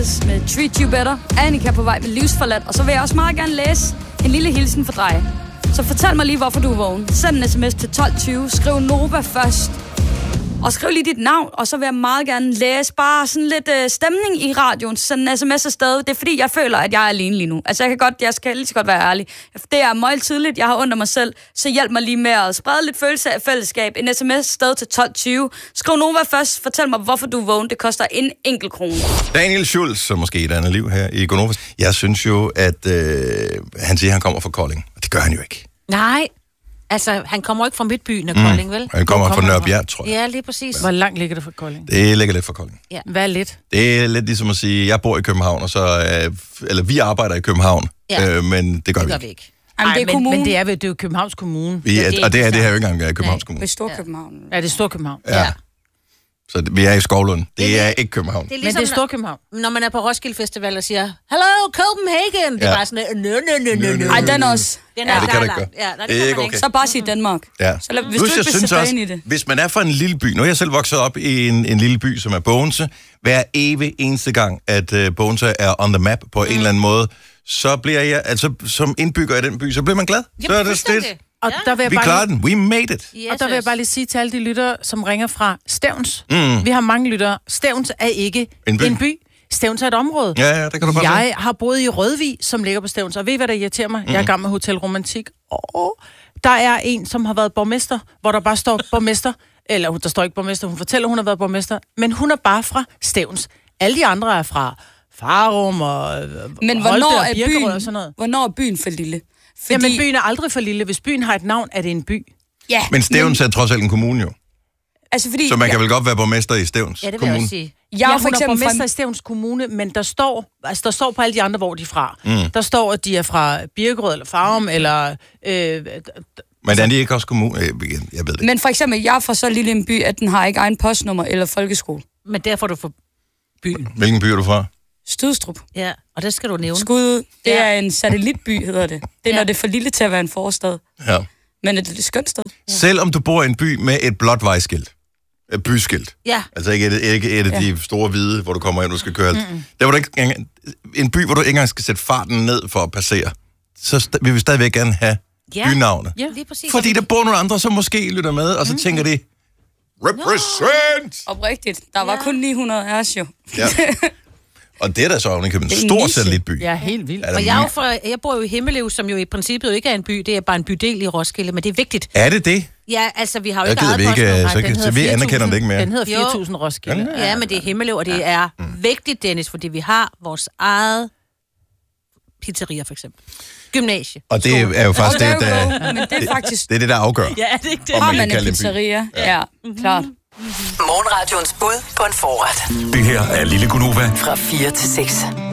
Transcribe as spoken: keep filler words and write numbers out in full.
med Treat You Better. Annika på vej med Livsforladt. Og så vil jeg også meget gerne læse en lille hilsen fra dig. Så fortæl mig lige, hvorfor du er vågen. Send en sms til tolv tyve. Skriv Nova først. Og skriv lige dit navn, og så vil jeg meget gerne læse bare sådan lidt øh, stemning i radioen. Send en sms afsted. Det er fordi, jeg føler, at jeg er alene lige nu. Altså, jeg kan godt, jeg skal lige så godt være ærlig. Det er meget tidligt, jeg har ondt af mig selv. Så hjælp mig lige med at sprede lidt følelse af fællesskab. En sms afsted til tolv tyve. Skriv Nova først. Fortæl mig, hvorfor du er vågen. Det koster en enkelt krone. Daniel Schultz, som måske et andet liv her i Gonova. Jeg synes jo, at øh, han siger, at han kommer fra Kolding. Og det gør han jo ikke. Nej. Altså, han kommer ikke fra Midtbyen af Kolding, vel? Han kommer, kommer fra Nørrebjerg, tror jeg. Ja, lige præcis. Hvor langt ligger det fra Kolding? Det ligger lidt fra Kolding. Ja. Hvad er lidt? Det er lidt ligesom at sige, at jeg bor i København, og så, øh, eller vi arbejder i København, ja. øh, men det gør det vi gør ikke. Vi ikke. Ej, det er men, men det er, det er jo Københavns Kommune. Vi er, ja, det er og det er det her jo ikke engang Københavns Kommune. Det er Storkøbenhavn. Ja, det er Storkøbenhavn. Ja. ja. Så vi er i Skovlund. Det, det er ikke København. Det er ligesom, men det er Storkøbenhavn. Når man er på Roskilde Festival og siger, hello, Copenhagen. Det er ja. bare sådan, nø, nø, nø, nø, nø. Ej, den også. Den er ja, det kan du ikke gøre. Ja, nej, det, det er ikke okay. Ikke. Så bare sig Danmark. Ja. Så lad, hvis Plus, du ikke vil sætte ind i det. Hvis man er fra en lille by, nu er jeg selv vokset op i en, en lille by, som er Bogense, hver evig eneste gang, at uh, Bogense er on the map på mm. en eller anden måde, så bliver jeg, altså som indbygger i den by, så bliver man glad. Jamen, så er det stedt. Og der vil jeg Vi bare klarer lige... den. We made it. Yes, og der vil jeg bare lige sige til alle de lyttere, som ringer fra Stevns. Mm. Vi har mange lyttere. Stevns er ikke en by. En by. Stevns er et område. Ja, ja, det kan du godt Jeg sige. har boet i Rødvig, som ligger på Stevns. Og ved I, hvad der irriterer mig? Mm. Jeg er i gang med Hotel Romantik. Og der er en, som har været borgmester, hvor der bare står borgmester. Eller der står ikke borgmester, hun fortæller, hun har været borgmester. Men hun er bare fra Stevns. Alle de andre er fra Farum og Men Holte hvornår og er Birkerød byen, og sådan noget. hvornår er byen for lille? Fordi... Jamen, byen er aldrig for lille. Hvis byen har et navn, er det en by. Ja, men Stevns men... er trods alt en kommune jo. Altså fordi, så man kan ja. vel godt være borgmester i Stevns Ja, det vil kommune. jeg også sige. Jeg ja, er for eksempel borgmester fra... i Stevns Kommune, men der står, altså der står på alle de andre, hvor de er fra. Mm. Der står, at de er fra Birkerød eller Farum, eller... Øh, men er de ikke også kommune? Jeg ved det. Men for eksempel, jeg er fra så lille en by, at den har ikke egen postnummer eller folkeskole. Men derfor er du fra byen. Hvilken by er du fra? Stødstrup. Ja, og det skal du nævne. Skud, det ja. er en satellitby, hedder det. Det er, ja. når det er for lille til at være en forstad. Ja. Men det er et skønt sted. Ja. Selvom du bor i en by med et blåt vejskilt. Et byskilt. Ja. Altså ikke et, ikke et af de ja. store hvide, hvor du kommer ind, du skal køre. Mm-hmm. Der var du ikke en by, hvor du ikke engang skal sætte farten ned for at passere. Så st- vil vi stadigvæk gerne have ja. bynavne. Ja, lige præcis. Fordi der bor nogle andre, som måske lytter med, og så mm-hmm. tænker de, represent! Oprigtigt. Der var ja. kun ni hundrede af os jo. Ja. Og det er da så en stor satellitby. Ja, helt vildt. Og jeg, er fra, jeg bor jo i Himmelev, som jo i princippet jo ikke er en by. Det er bare en bydel i Roskilde, men det er vigtigt. Er det det? Ja, altså vi har jo jeg ikke eget vi ikke, så, Nej, så vi anerkender det ikke mere. Den hedder fire tusind Roskilde. Ja, ja, men det er Himmelev, og det ja. er mm. vigtigt, Dennis, fordi vi har vores eget pizzeria, for eksempel. Gymnasie. Og det er jo faktisk det, der, men det er faktisk... det er det, der afgør. Ja, det er ikke det. Har man en pizzeria? Ja, ja mm-hmm. klart. Morgenradions bud på en forret. Det her er Lille Gonova fra fire til seks.